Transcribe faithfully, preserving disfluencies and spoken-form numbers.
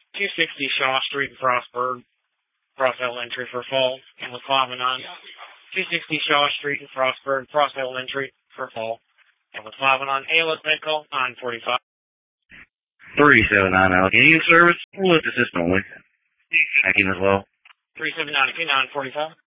two sixty Shaw Street in Frostburg. Cross-L entry for fall. And with Clavanon. two sixty Shaw Street in Frostburg. Cross-L entry for fall. And with Clavanon. A L S med call nine forty-five. three seven nine Allegheny service. Lift assist only. Hacking as well. three seven nine nine forty-five.